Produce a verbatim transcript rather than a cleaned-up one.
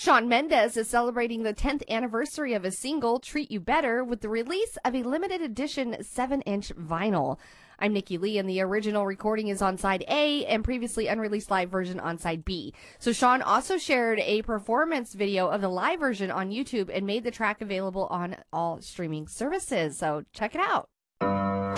Shawn Mendes is celebrating the tenth anniversary of his single, Treat You Better, with the release of a limited edition seven inch vinyl. I'm Nikki Lee, and the original recording is on side A and previously unreleased live version on side B. So Shawn also shared a performance video of the live version on YouTube and made the track available on all streaming services. So check it out.